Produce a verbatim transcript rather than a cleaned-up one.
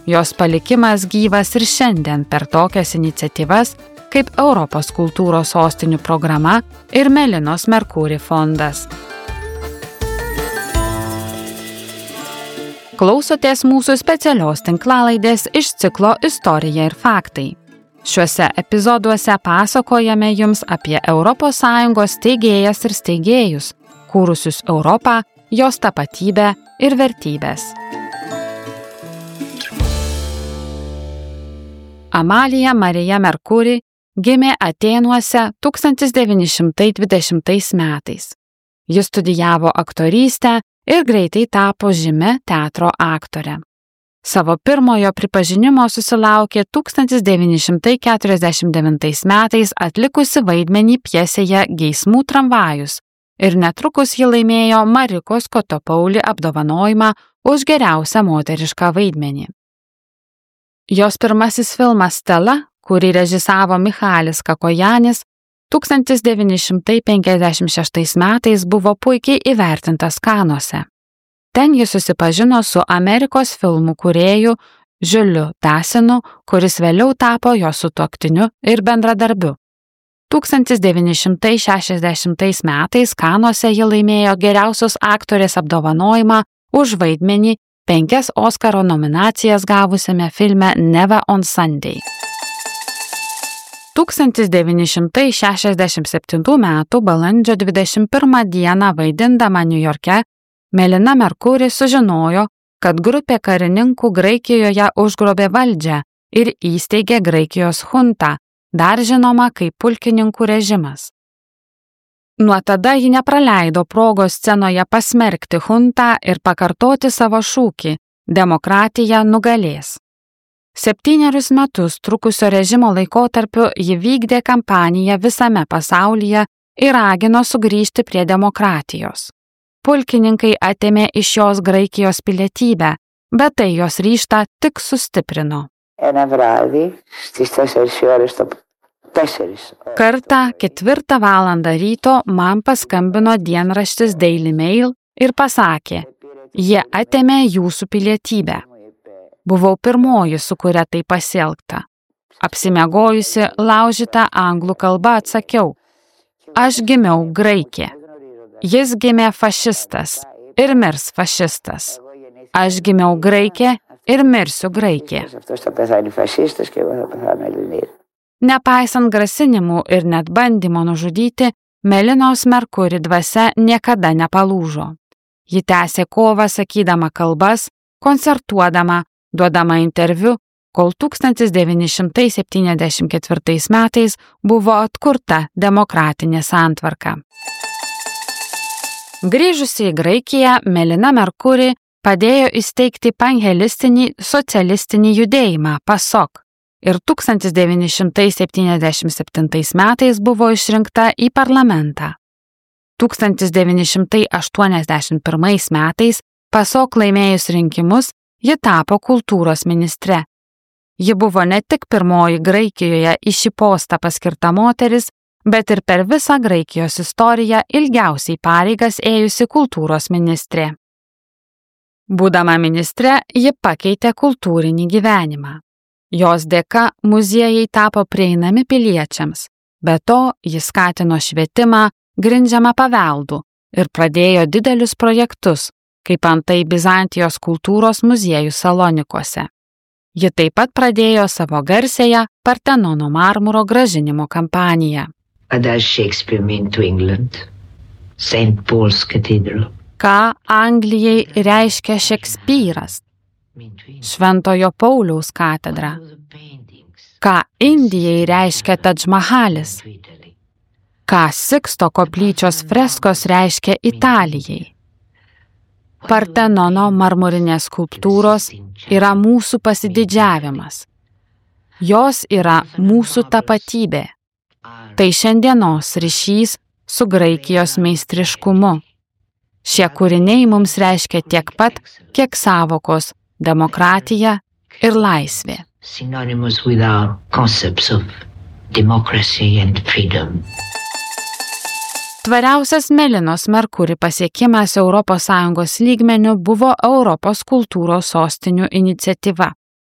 Jos palikimas gyvas ir šiandien per tokias iniciatyvas kaip Europos kultūros sostinių programa ir Melinos Merkuri fondas. Klausotės mūsų specialios tinklalaidės iš ciklo Istorija ir faktai. Šiuose epizoduose pasakojame jums apie Europos Sąjungos steigėjas ir steigėjus, kūrusius Europą, jos tapatybę ir vertybės. Amalija Marija Merkuri gimė Atėnuose tūkstantis devyni šimtai dvidešimtais metais. Ji studijavo aktorystę ir greitai tapo žymia teatro aktore. Savo pirmojo pripažinimo susilaukė tūkstantis devyni šimtai keturiasdešimt devintais metais atlikusi vaidmenį pjesėje Geismų tramvajus ir netrukus ji laimėjo Marikos Kotopauli apdovanojimą už geriausią moterišką vaidmenį. Jos pirmasis filmas Stela, kurį režisavo Michalis Kakojanis, tūkstantis devyni šimtai penkiasdešimt šeštais metais buvo puikiai įvertintas Kanuose. Ten ji susipažino su Amerikos filmų kūrėju Žiuliu Dasinu, kuris vėliau tapo jos sutuoktiniu ir bendradarbiu. tūkstantis devyni šimtai šešiasdešimtais metais Kanuose ji laimėjo geriausios aktorės apdovanojimą už vaidmenį penkias Oskaro nominacijas gavusiame filme Never on Sunday. tūkstantis devyni šimtai šešiasdešimt septintų metų balandžio dvidešimt pirmą dieną vaidindama Niujorke, Melina Merkuri sužinojo, kad grupė karininkų Graikijoje užgrobė valdžią ir įsteigė Graikijos chuntą, dar žinoma kaip pulkininkų režimas. Nuo tada ji nepraleido progos scenoje pasmerkti chuntą ir pakartoti savo šūkį „Demokratija nugalės“. Septynerius metus trukusio režimo laikotarpiu ji vykdė kampaniją visame pasaulyje ir ragino sugrįžti prie demokratijos. Pulkininkai atėmė iš jos Graikijos pilietybę, bet tai jos ryžtą tik sustiprino. Kartą ketvirtą valandą ryto man paskambino dienraštis Daily Mail ir pasakė, jie atėmė jūsų pilietybę. Buvau pirmoji, su kuria tai pasielgta. Apsimiegojusi laužytą anglų kalbą atsakiau, aš gimiau graikė. Jis gimė fašistas ir mirs fašistas. Aš gimiau graikė ir mirsiu graikė. Nepaisant grasinimų ir net bandymo nužudyti, Melinos Merkuri dvasia niekada nepalūžo. Ji tęsė kovą sakydama kalbas, koncertuodama, duodama interviu, kol tūkstantis devyni šimtai septyniasdešimt ketvirtais metais buvo atkurta demokratinė santvarka. Grįžusi į Graikiją, Melina Merkuri padėjo įsteigti panhelistinį socialistinį judėjimą PASOK ir tūkstantis devyni šimtai septyniasdešimt septintais metais buvo išrinkta į parlamentą. tūkstantis devyni šimtai aštuoniasdešimt pirmais metais PASOK laimėjus rinkimus, ji tapo kultūros ministre. Ji buvo ne tik pirmoji Graikijoje į šį postą paskirta moteris, bet ir per visą Graikijos istoriją ilgiausiai pareigas ėjusi kultūros ministrė. Būdama ministre, ji pakeitė kultūrinį gyvenimą. Jos dėka muziejai tapo prieinami piliečiams, be to ji skatino švietimą, grindžiamą paveldų ir pradėjo didelius projektus, kaip antai Bizantijos kultūros muziejų Salonikuose. Ji taip pat pradėjo savo garsiąją Partenono marmuro grąžinimo kampaniją. Saint Paul's Cathedral. Ką Anglijai reiškia Šekspyras? Šventojo Pauliaus katedra. Ką Indijai reiškia Tadž Mahalis? Ką Siksto koplyčios freskos reiškia Italijai? Partenono marmurinės skulptūros yra mūsų pasididžiavimas. Jos yra mūsų tapatybė. Tai šiandienos ryšys su Graikijos meistriškumu. Šie kūriniai mums reiškia tiek pat, kiek sąvokos demokratija ir laisvė. Synonymous with our concepts of democracy and freedom. Tvariausias Melinos Merkuri pasiekimas Europos Sąjungos lygmeniu buvo Europos kultūros sostinių iniciatyva.